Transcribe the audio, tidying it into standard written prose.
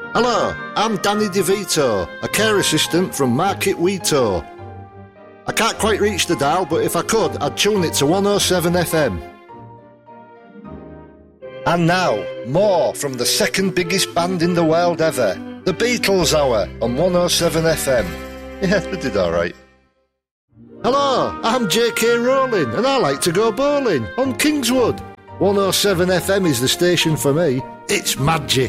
Hello, I'm Danny DeVito, a care assistant from Market Weeto. I can't quite reach the dial, but if I could, I'd tune it to 107 FM. And now, more from the second biggest band in the world ever, the Beatles Hour on 107 FM. Yeah, they did alright. Hello, I'm J.K. Rowling, and I like to go bowling on Kingswood. 107 FM is the station for me. It's magic.